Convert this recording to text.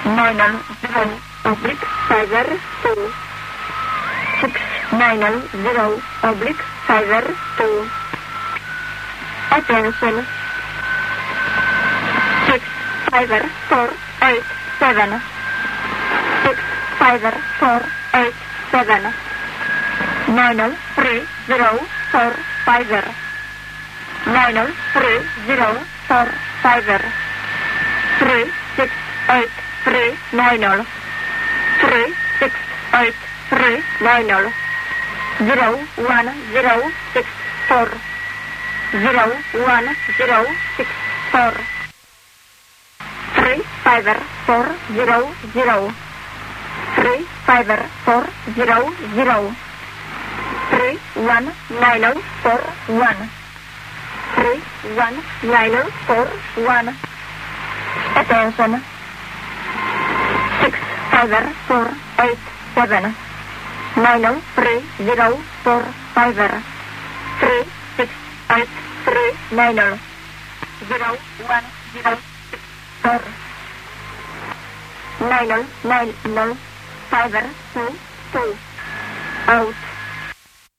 900 oblique 52 6900 oblique 52. Attention. 65487 65487 9030450 9030450 368390 368390 01064 01064 354400 354400 31941 31941. Attention. 65487 9030450 368390 01064 9090 522 out.